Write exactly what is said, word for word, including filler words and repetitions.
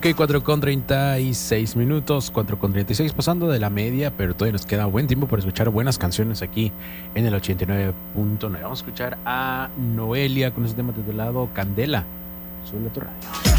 Ok, cuatro con treinta y seis minutos, cuatro con treinta y seis, pasando de la media, pero todavía nos queda buen tiempo para escuchar buenas canciones aquí en el ochenta y nueve punto nueve. Vamos a escuchar a Noelia con ese tema titulado Candela. Sube tu radio.